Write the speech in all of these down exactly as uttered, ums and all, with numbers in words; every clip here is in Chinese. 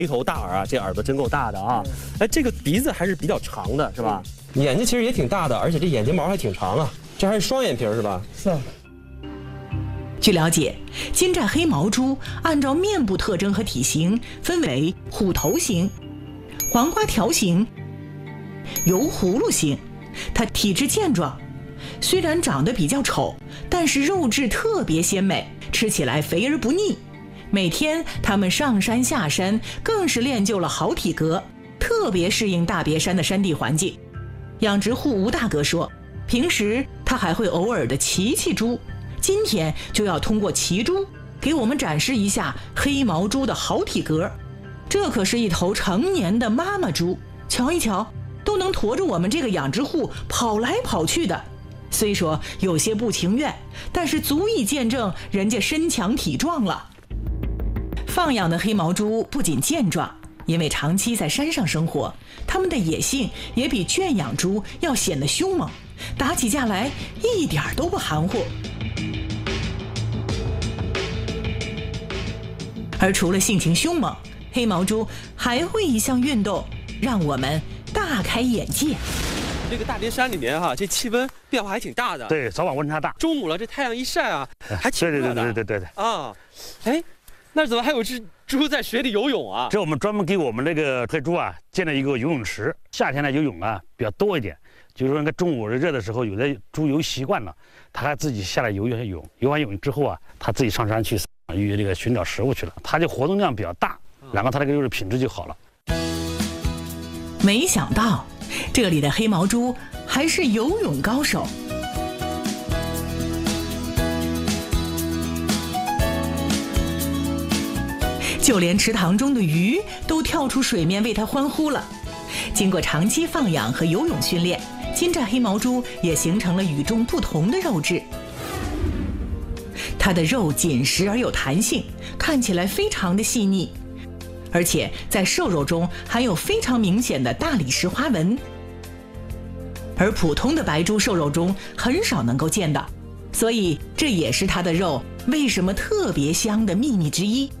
一头大耳啊，这耳朵真够大的啊！哎，这个鼻子还是比较长的，是吧？眼睛其实也挺大的，而且这眼睫毛还挺长啊。这还是双眼皮是吧？ 是啊。 据了解，金寨黑毛猪按照面部特征和体型分为虎头型、黄瓜条型、油葫芦型。它体质健壮，虽然长得比较丑，但是肉质特别鲜美，吃起来肥而不腻。每天它们上山下山，更是练就了好体格，特别适应大别山的山地环境。养殖户吴大哥说，平时他还会偶尔的骑骑猪，今天就要通过骑猪给我们展示一下黑毛猪的好体格。这可是一头成年的妈妈猪，瞧一瞧，都能驮着我们这个养殖户跑来跑去的。虽说有些不情愿，但是足以见证人家身强体壮了。放养的黑毛猪不仅健壮，因为长期在山上生活，它们的野性也比圈养猪要显得凶猛，打起架来一点都不含糊。而除了性情凶猛，黑毛猪还会一项运动让我们大开眼界。 这个大别山里面哈、啊，这气温变化还挺大的。 对，早晚温差大。 中午了，这太阳一晒啊，还挺热的。 对对对对对对对。 啊，哎，那怎么还有只猪在水里游泳啊？ 这我们专门给我们这个黑猪啊建了一个游泳池。夏天呢游泳啊比较多一点，就是说，那中午热的时候，有的猪游习惯了，它还自己下来游一下泳，游完泳之后啊，它自己上山去与这个寻找食物去了，它就活动量比较大，然后它这个肉的品质就好了。 没想到这里的黑毛猪还是游泳高手。就连池塘中的鱼都跳出水面为它欢呼了。经过长期放养和游泳训练，金寨黑毛猪也形成了与众不同的肉质。它的肉紧实而有弹性，看起来非常的细腻，而且在瘦肉中含有非常明显的大理石花纹，而普通的白猪瘦肉中很少能够见到，所以这也是它的肉为什么特别香的秘密之一。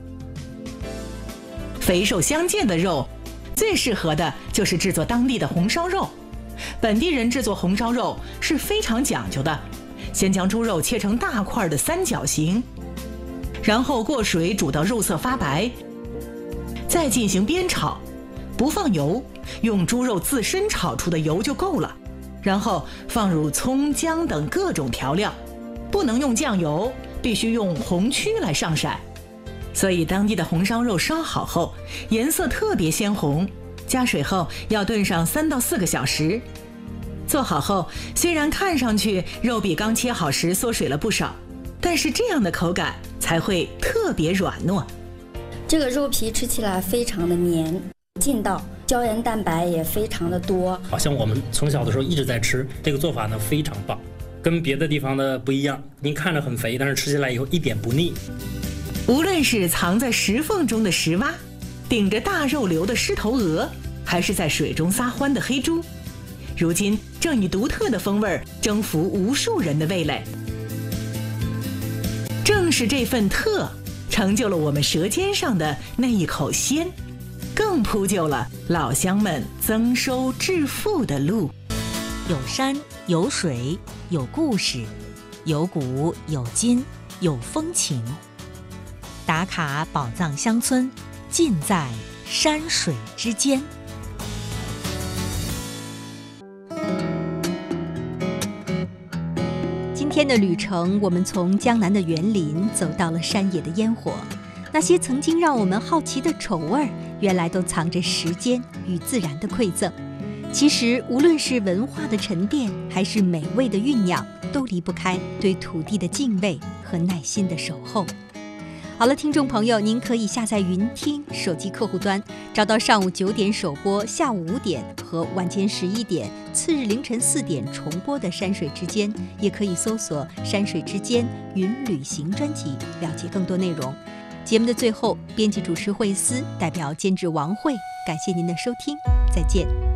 肥瘦相间的肉，最适合的就是制作当地的红烧肉。本地人制作红烧肉是非常讲究的，先将猪肉切成大块的三角形，然后过水煮到肉色发白，再进行煸炒，不放油，用猪肉自身炒出的油就够了，然后放入葱姜等各种调料，不能用酱油，必须用红曲来上色。所以当地的红烧肉烧好后颜色特别鲜红，加水后要炖上三到四个小时。做好后虽然看上去肉比刚切好时缩水了不少，但是这样的口感才会特别软糯。 这个肉皮吃起来非常的绵劲道，胶原蛋白也非常的多。 好像我们从小的时候一直在吃这个做法呢，非常棒，跟别的地方的不一样。您看着很肥，但是吃起来以后一点不腻。 无论是藏在石缝中的石蛙，顶着大肉瘤的狮头鹅，还是在水中撒欢的黑猪，如今正以独特的风味征服无数人的味蕾。正是这份特，成就了我们舌尖上的那一口鲜，更铺就了老乡们增收致富的路。 有山有水有故事，有古有今有风情。打卡宝藏乡村，尽在山水之间。今天的旅程，我们从江南的园林走到了山野的烟火，那些曾经让我们好奇的丑味儿，原来都藏着时间与自然的馈赠。其实无论是文化的沉淀，还是美味的酝酿，都离不开对土地的敬畏和耐心的守候。好了，听众朋友，您可以下载云听手机客户端，找到上午九点首播、下午五点和晚间十一点、次日凌晨四点重播的《山水之间》，也可以搜索《山水之间云旅行》专辑，了解更多内容。节目的最后，编辑主持惠思代表监制王慧，感谢您的收听，再见。